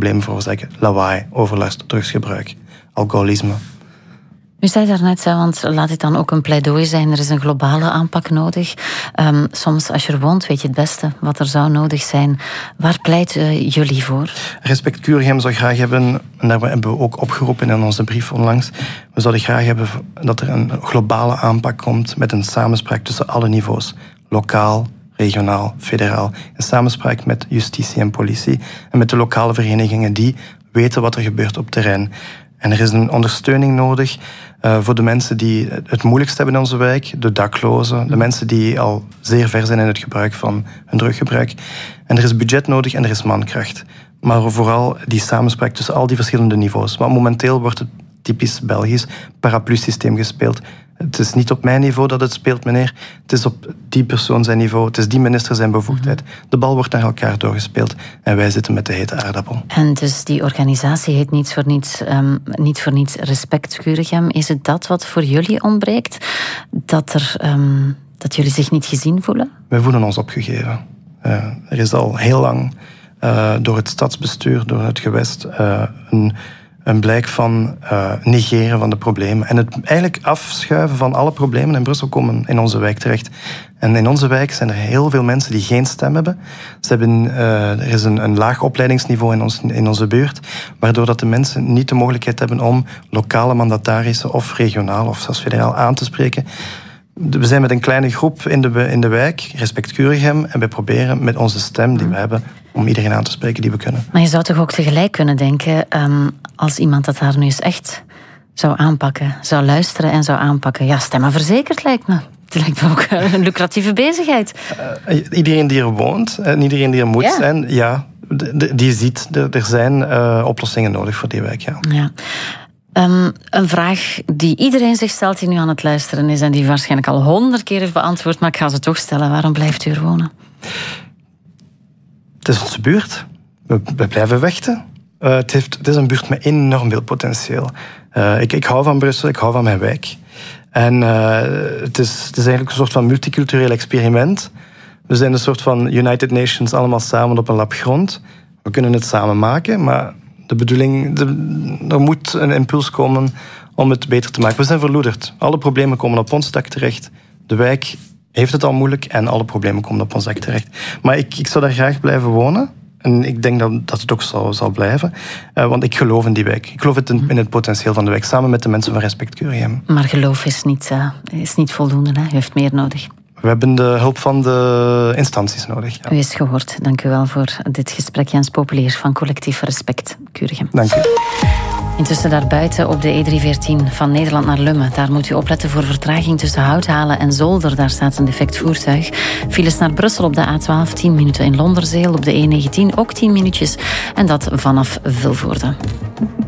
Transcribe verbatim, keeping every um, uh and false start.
problemen veroorzaken. Lawaai, overlast, drugsgebruik, alcoholisme. U zei daarnet, want laat dit dan ook een pleidooi zijn, er is een globale aanpak nodig. Um, soms als je er woont, weet je het beste wat er zou nodig zijn. Waar pleit uh, jullie voor? Respect Kuregem zou graag hebben, en daar hebben we ook opgeroepen in onze brief onlangs, we zouden graag hebben dat er een globale aanpak komt met een samenspraak tussen alle niveaus. Lokaal, regionaal, federaal. In samenspraak met justitie en politie en met de lokale verenigingen die weten wat er gebeurt op terrein. En er is een ondersteuning nodig uh, voor de mensen die het moeilijkst hebben in onze wijk, de daklozen, de mensen die al zeer ver zijn in het gebruik van hun druggebruik. En er is budget nodig en er is mankracht. Maar vooral die samenspraak tussen al die verschillende niveaus. Want momenteel wordt het typisch Belgisch paraplu-systeem gespeeld. Het is niet op mijn niveau dat het speelt, meneer. Het is op die persoon zijn niveau. Het is die minister zijn bevoegdheid. De bal wordt naar elkaar doorgespeeld. En wij zitten met de hete aardappel. En dus die organisatie heet niet voor niets, um, niet voor niets Respect Kuregem. Is het dat wat voor jullie ontbreekt? Dat, er, um, dat jullie zich niet gezien voelen? Wij voelen ons opgegeven. Uh, er is al heel lang uh, door het stadsbestuur, door het gewest, uh, een... Een blijk van uh, negeren van de problemen. En het eigenlijk afschuiven van alle problemen in Brussel komen in onze wijk terecht. En in onze wijk zijn er heel veel mensen die geen stem hebben. Ze hebben uh, er is een, een laag opleidingsniveau in, ons, in onze buurt, waardoor dat de mensen niet de mogelijkheid hebben om lokale mandatarissen of regionaal of zelfs federaal aan te spreken. We zijn met een kleine groep in de, in de wijk, Respect Kuregem, en we proberen met onze stem die we hebben om iedereen aan te spreken die we kunnen. Maar je zou toch ook tegelijk kunnen denken, um, als iemand dat daar nu eens echt zou aanpakken, zou luisteren en zou aanpakken. Ja, stemmen verzekerd lijkt me. Het lijkt me ook een lucratieve bezigheid. Uh, iedereen die er woont en iedereen die er moet ja. zijn, ja, die ziet, er zijn uh, oplossingen nodig voor die wijk. Ja. ja. Um, een vraag die iedereen zich stelt die nu aan het luisteren is en die waarschijnlijk al honderd keer heeft beantwoord, maar ik ga ze toch stellen. Waarom blijft u er wonen? Het is onze buurt. We, we blijven vechten. Uh, het, heeft, het is een buurt met enorm veel potentieel. Uh, ik, ik hou van Brussel, ik hou van mijn wijk. En uh, het, is, het is eigenlijk een soort van multicultureel experiment. We zijn een soort van United Nations allemaal samen op een lap grond. We kunnen het samen maken, maar de bedoeling, de, er moet een impuls komen om het beter te maken. We zijn verloederd. Alle problemen komen op ons dak terecht. De wijk heeft het al moeilijk en alle problemen komen op ons dak terecht. Maar ik, ik zou daar graag blijven wonen. En ik denk dat, dat het ook zal, zal blijven. Uh, want ik geloof in die wijk. Ik geloof in, in het potentieel van de wijk, samen met de mensen van Respect Kuregem. Maar geloof is niet, uh, is niet voldoende. Hè? U heeft meer nodig. We hebben de hulp van de instanties nodig. Ja. U is gehoord. Dank u wel voor dit gesprek. Jens Popelier van Collectief Respect Kuregem. Dank u. Intussen daarbuiten op de E driehonderdveertien van Nederland naar Lummen. Daar moet u opletten voor vertraging tussen Houthalen en Zolder. Daar staat een defect voertuig. Files naar Brussel op de A twaalf, tien minuten in Londerzeel. Op de E negentien ook tien minuutjes. En dat vanaf Vilvoorde.